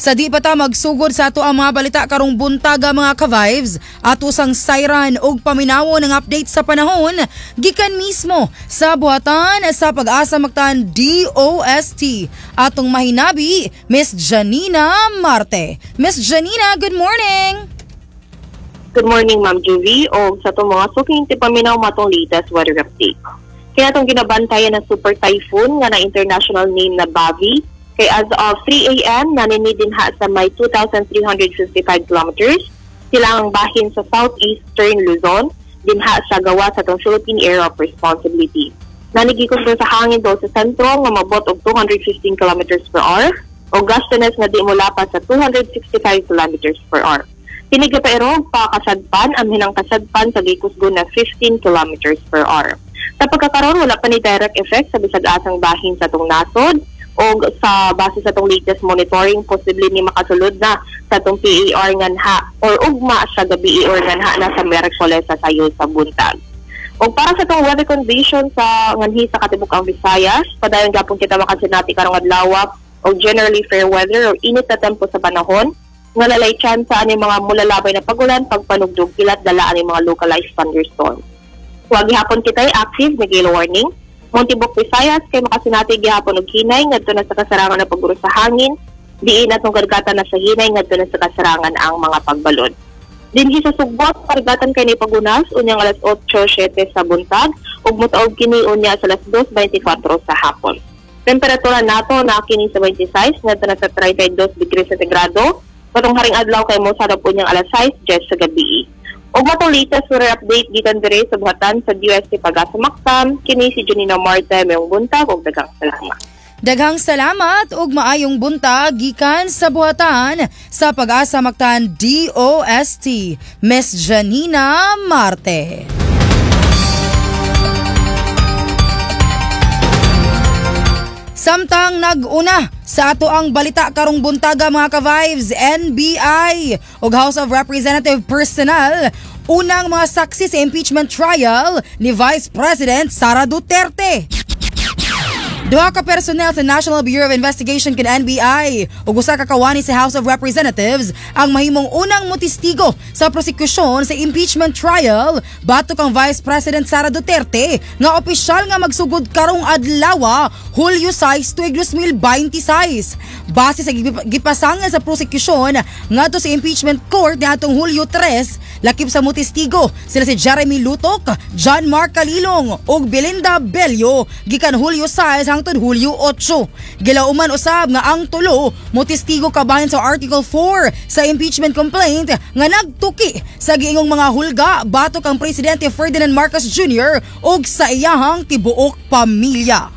Sa di pa ta magsugod sa ato ang mga balita karong buntaga mga ka-vibes, ato sang sayran og paminawo ng update sa panahon gikan mismo sa buhatan sa Pag-asa Mactan DOST. Atong mahinabi, Miss Janina Marte. Miss Janina, good morning! Good morning, Ma'am Juvie. O sa itong mga suking tipaminaw matong latest weather update. Kaya itong ginabantayan ng super typhoon nga na international name na Bavi, kay as of 3 a.m. naninidinha sa may 2,355 kilometers. Sila ang bahin sa southeastern Luzon, dinha sa gawa sa itong Philippine Area of Responsibility. Nanigikon sa hangin daw sa sentro nga mabot og 215 kilometers per hour o gustiness nga di mula pa sa 265 kilometers per hour. Tinigya pa irong kasadpan ang hinang kasadpan sa gikusgon na 15 kilometers per hour. Sa pagkakaroon, wala pa ni direct effect sa bisag asang bahin sa itong nasod o sa base sa itong latest monitoring, posible ni makasulod na sa itong PAR nganha or ugma sa gabi or nganha na sa Miyerkules sa sayo sa buntag. O para sa itong weather condition sa nganhi sa Katibukang Visayas, padayon gapon kita makasinati karong adlaw o generally fair weather o init na tempo sa panahon, nga lalay chance ani mga mulalabay na pagulan, pagpanugdog kilat dala ani mga localized thunderstorms. Huwag gihapon kita'y active na gale warning. Montibok Visayas kay makasinati gihapon og hinay ngadto na sa kasarangan na pagguro sa hangin, diin atong kargatan na sa hinay ngadto na sa kasarangan ang mga pagbalod. Dinhi sa Sugbot, kargatan kay ni pagunas unyang alas 8:07 sa buntag ug motaog kini unya sa alas 2:24 sa hapon. Temperatura nato na kini sa 26 ngadto na sa 32 degrees centigrado. Patong haring adlaw kay mo sarap unyang alas 6:10 sa gabi. Og matong latest weather update gikan dire sa buhatan sa DOST Pag-asa Mactan, kini si Janina Marte mayong buntag og daghang salamat. Daghang salamat ug maayong buntag gikan sa buhatan sa Pag-asa Mactan DOST, Miss Janina Marte. Samtang nag-una sa ato ang balita karong buntaga mga ka-vibes, NBI ug House of Representative personnel unang mga saksi sa impeachment trial ni Vice President Sara Duterte. Duha ka personnel sa National Bureau of Investigation ken NBI ug usa ka kawani sa House of Representatives ang mahimong unang motistigo sa prosekusyon sa impeachment trial batok ang Vice President Sara Duterte nga opisyal nga magsugod karong adlaw Hulyo 6 tuig 2026. Base sa gipasangan sa prosekusyon ngadto sa impeachment court niadtong Hulyo 3, lakip sa motistigo sila si Jeremy Lutok, John Mark Calilong ug Belinda Bello gikan Hulyo 6 hangtod Hulyo 8. Gilauman usab nga ang tulo motistigo kabahin sa Article 4 sa impeachment complaint nga nagtuki sa giingong mga hulga batok ang Presidente Ferdinand Marcos Jr. ug sa iyahang tibuok pamilya.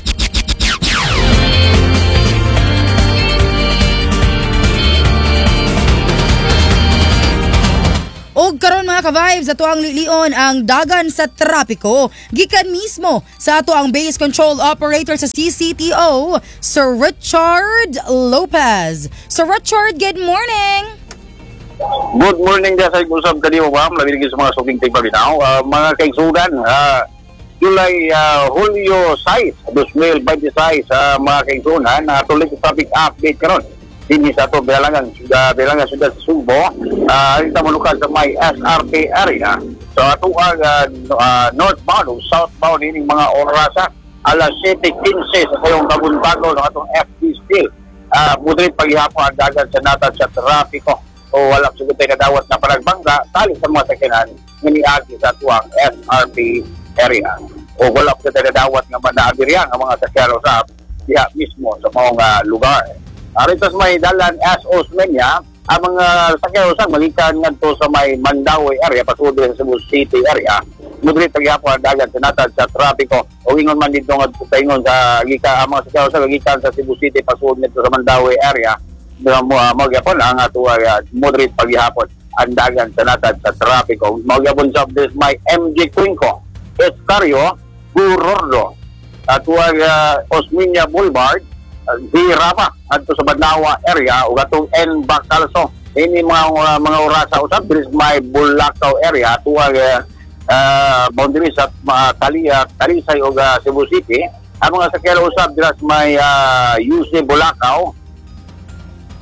Og karon mga ka-vibes, ato ang lilion ang dagan sa trapiko gikan mismo sa ato ang base control operator sa CCTO, Sir Richard Lopez. Sir Richard, good morning! Good morning dyan sa usap kanimo, ma'am. Labi sa mga suking tigpabinaw. Mga kaigsugan, July, Hulyo 6, 2026, mga kaigsugan, tuloy sa traffic update karon. Dini sa ito, bilangan sudah sa Subo, kita manukan sa may SRT area. So ito ang northbound o southbound ini mga orasa, alas 7:15 sa kayong kabuntago ng atong FD Steel. Mudrit paghihapon ang dagat sa natad sa trapiko o walang sugot ay kadawat na panagbangga, tali sa mga sakinan, nginiagi sa tuwang SRT area. O wala po tayo kadawat nga manaabiryan ang mga sakyan sa diha mismo sa mga lugar. Rito sa may dalan as Osmeña, ang mga sakyan usang magikan ngadto sa may Mandaue area, pasulod sa Cebu City area. Mudrit paghihapon ang dagat sa natad sa trapiko o ingon man dito nga paingon sa ang mga sakyan usang magikan sa Cebu City, pasulod nito sa Mandaue area. Magyapon ang ato moderate paghihapon ang dagan sa natad sa trapiko. Magyapon sa may MJ Quinco, Escario, Gurordo, at Osmeña Boulevard, Zirapa, at sa Badlawa area, o atong N. Bacalso. Ini mga orasa usap, may Bulacau area, at boundaries at Talisay o Cebu City. Ang mga sakyan usap, may UC Bulacau,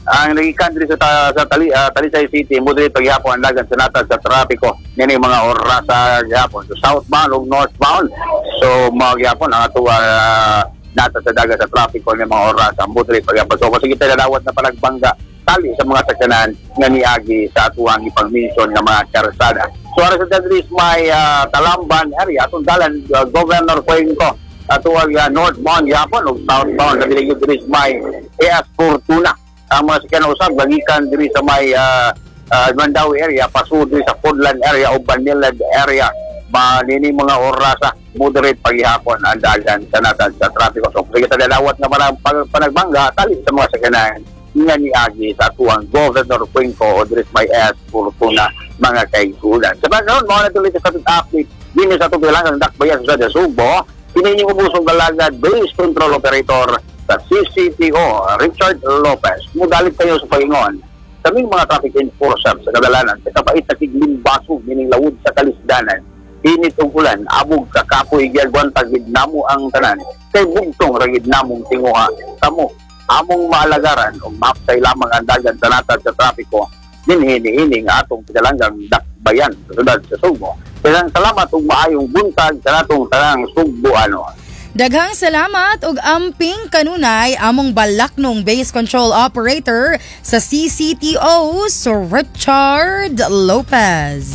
ang nagikan diri sa Talisay City mo diri paghapon ang dagan sa natad sa trapiko nini mga oras sa gihapon so southbound ug northbound so magyapon ang ato natad sa dagan sa trapiko ni mga oras ang diri paghapon so kasi kita dalawat na palagbangga tali sa mga sakyanan nga niagi sa atuang ipag-mention nga mga karsada so ara sa diri may Talamban area atong dalan Governor Cuenco atuang northbound gihapon ug southbound na dili diri may AS Fortuna ang mga sakyanan usab bagikan diri sa may Mandawi area pasud diri sa Podland area o Banilad area manini mga oras moderate paghihapon ang dagan sa natad sa trapiko so sige dalawat na panagbangga tali sa mga sakyanan nga niagi sa tuwang Governor Cuenco o diri sa may AS Fortuna mga kaigulan sa background mo na tuloy sa update din sa tubilangan ng dakbayan sa Subo kini ubusong galagad base control operator sa CCTO, Richard Lopez. Mudalit kayo sa pagingon. Kaming mga traffic enforcer sa kadalanan, sa kapait na tiglimbaso, mining lawod sa kalisdanan, init ug ulan, abog sa kapoy, gyagwan, tagid namo ang tanan, kay bugtong ragid namong tinguha. Kamo, among maalagaran, o mapsay lamang ang dagan sa natad sa trapiko, dinhini-hini nga atong pinalanggang dakbayan sa sudad sa Subo. Kaya salamat ug maayong buntag sa natong tanang Suboano. Daghang salamat ug amping kanunay among balaknong base control operator sa CCTO, Sir Richard Lopez.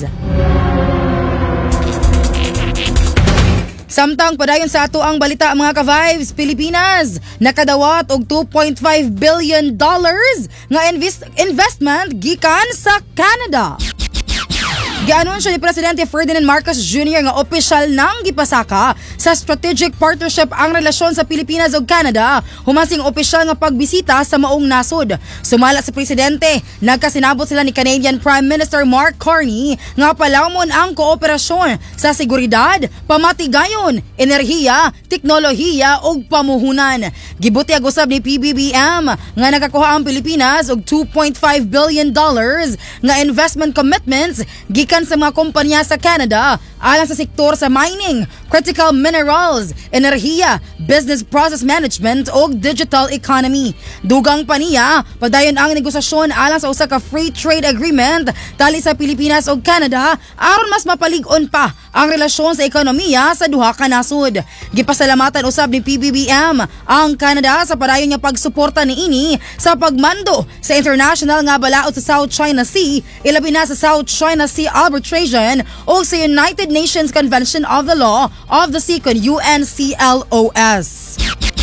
Samtang padayon sa ato ang balita mga ka-vibes, Pilipinas nakadawat og $2.5 billion nga investment gikan sa Canada. Gianunsyo ni Presidente Ferdinand Marcos Jr. nga opisyal nang gipasaka sa strategic partnership ang relasyon sa Pilipinas ug Canada humasing opisyal nga pagbisita sa maong nasod. Sumala sa Presidente, nagkasinabot sila ni Canadian Prime Minister Mark Carney nga palawmon ang kooperasyon sa seguridad, pamatigayon, enerhiya, teknolohiya ug pamuhunan. Gibutyag usab ni PBBM nga nakakuha ang Pilipinas og $2.5 billion nga investment commitments gikan sa mga kumpanya sa Canada alang sa sektor sa mining, critical minerals, enerhiya, business process management o digital economy. Dugang pa niya, padayon ang negosasyon alang sa usa ka free trade agreement tali sa Pilipinas o Canada aron mas mapalig-on pa ang relasyon sa ekonomiya sa duha ka nasod. Gipasalamatan usab ni PBBM ang Canada sa padayon nga pagsuporta niini sa pagmando sa international nga balaod sa South China Sea, ilabi na sa South China Sea Arbitration o sa United Nations Convention of the Law of the Sea, UNCLOS.